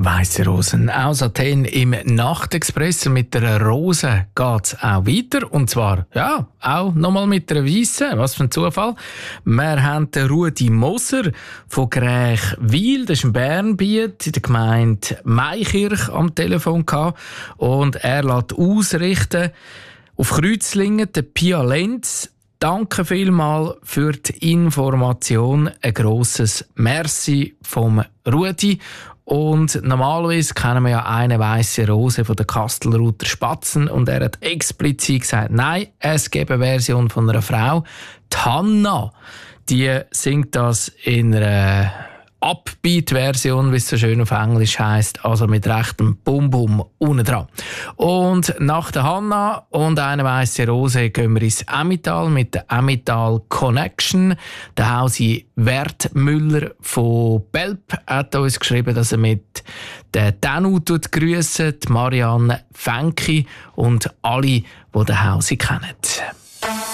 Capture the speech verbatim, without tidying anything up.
Weisse Rosen aus Athen im Nachtexpress. Mit der Rose geht es auch weiter. Und zwar, ja, auch nochmal mit der Weisse. Was für ein Zufall. Wir haben den Rudi Moser von Grächwil, das ist ein Bernbiet, in der Gemeinde Maikirch am Telefon gehabt. Und er lässt ausrichten auf Kreuzlingen, der Pia Lenz. Danke vielmals für die Information. Ein grosses Merci vom Rudi. Und normalerweise kennen wir ja eine weisse Rose von der Kastelruther Spatzen und er hat explizit gesagt, nein, es gibt eine Version von einer Frau, die Hanna. Die singt das in einer Upbeat-Version, wie es so schön auf Englisch heisst, also mit rechtem Bum-Bum unten dran. Und nach der Hanna und einer weisse Rose gehen wir ins Emmental mit der Emmental Connection. Der Hausi Wertmüller von Belp hat uns geschrieben, dass er mit der Danu grüßt, Marianne Fenki und alle, die den Hausi kennen.